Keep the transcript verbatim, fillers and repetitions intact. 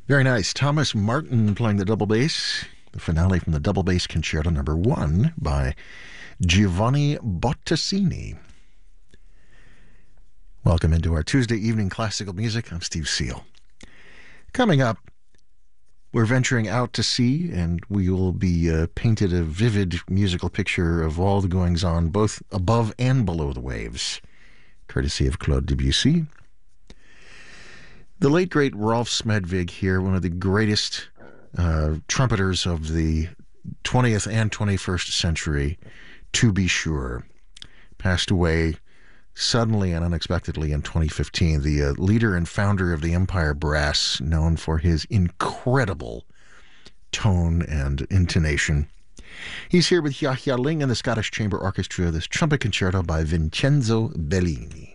Very nice. Thomas Martin playing the double bass. The finale from the Double Bass Concerto number one by Giovanni Bottesini. Welcome into our Tuesday evening classical music. I'm Steve Seal. Coming up, we're venturing out to sea, and we will be uh, painted a vivid musical picture of all the goings-on, both above and below the waves, courtesy of Claude Debussy. The late, great Rolf Smedvig here, one of the greatest uh, trumpeters of the twentieth and twenty-first century, to be sure, passed away suddenly and unexpectedly in twenty fifteen. The uh, leader and founder of the Empire Brass, known for his incredible tone and intonation. He's here with Yahya Ling and the Scottish Chamber Orchestra, this trumpet concerto by Vincenzo Bellini.